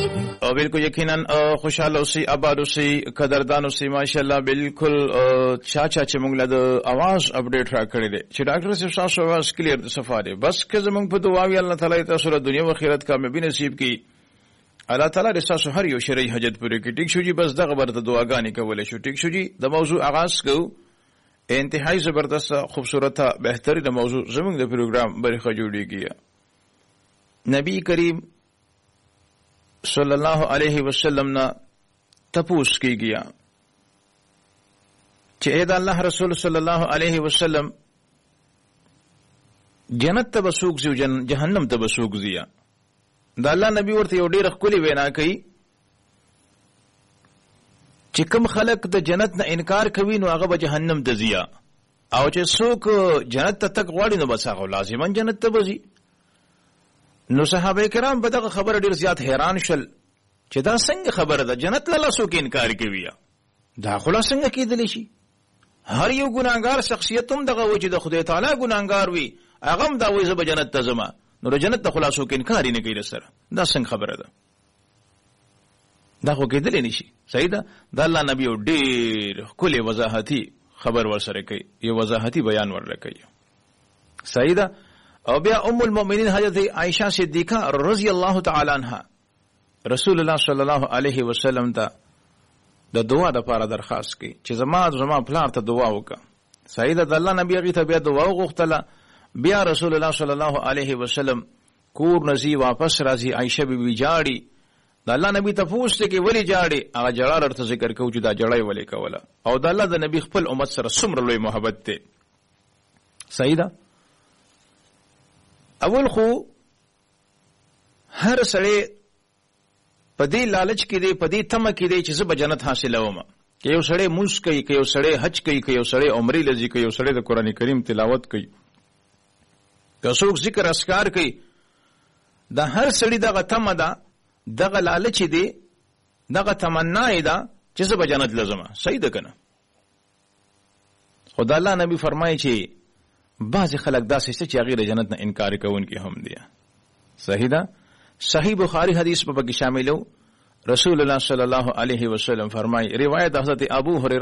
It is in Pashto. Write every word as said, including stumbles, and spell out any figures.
او بالکل یقینا خوشاله اوسئ آباد اوسئ قدردان اوسئ ماشاءالله بالکل چا چا چې موږ له د اواز اپډیټ را کړی دی چې ډاکټر صاحب تاسو اواز کلیر د صفه دی بس که زموږ په دعا وي الله تعالی تاسو له دنیا او آخرت کامیابی نصیب کړي الله تعالی د تاسو هر یو شرعي حاجت پوره کړي ټیک شو جی بس دغه ورته دعاګانې کولای شو ټیک شو جی د موضوع آغاز کوو انتهایی زبردست خوبصورت بهترین موضوع زموږ د پروګرام برخه جوړیږي نبی کریم صلی الله علیه وسلم نا تپوس کی گیا چې اې د الله رسول صلی الله علیه وسلم جنت ته بسوک زیو جن جهنم ته بسوک زیا د الله نبی ورته یو ډیر خولي وینا کوي چې کوم خلق د جنت نه انکار کوي نو هغه به جهنم ته زیا او چې څوک جنت ته تک غواړي نو بس هغه لازما جنت ته وځي نو صحابه کرام په دغه خبره ډیر زیات حیران شول چې دا څنګه خبره ده جنت لاله څوک انکار کوي دا خلاص څنګه کېدلی شي هر یو ګناهګار شخصیت هم دغه و چې د خدای تعالی ګناهګار وي هغه هم دا وایي زه به جنت ته ځم نو د جنت ته خلاص څوک انکار نه کوي سره دا څنګه خبره ده دا خو کېدلی نشي صحیح ده د الله نبی یو ډېر ښکلی وضاحتي خبر ورسره کوي یو وضاحتي بیان ورله کوي صحیح ده او بیا ام المؤمنین حضرت عائشہ صدیقہ رضی الله تعالی عنها رسول الله صلی الله علیه وسلم ته د دعا د لپاره درخواست کړي چې زما زما پلار ته دعا وکړه صحیح ده د الله نبی هغې ته بیا دعا وغوښتله بیا رسول الله صلی الله علیه وسلم کور نزی واپس راځي عائشہ بیبي جاړي د الله نبی تپوس ته کې ولې جاړي هغه جړه ورته ذکر کوو چې دا جړی ولې کوله او د الله د نبی خپل امت سره څومره لوی محبت دی صحیح ده اول خو هر سړی په دې لالچ کې دی په دې تمه کې دی چې زه به جنت حاصلوم که یو سړی مونځ کوي که یو سړی حج کوي که یو سړی عمرې له ځي که یو سړی د قرآن کریم تلاوت کوي که څوک ذکر اذکار کوي د هر سړي دغه تمه ده دغه لالچ دی دغه تمنا یې ده چې زه به جنت له ځم صحیح ده که نه خو د الله نبي فرمایي چې بعض خلک داسې چې هغې د جنت نه انکار کوونکي هم دي صحیح ده صحیح بخاری حدیث په کې شامل رسول الله صلی الله علیه وسلم فرمایي روایت حضرت ابو هريره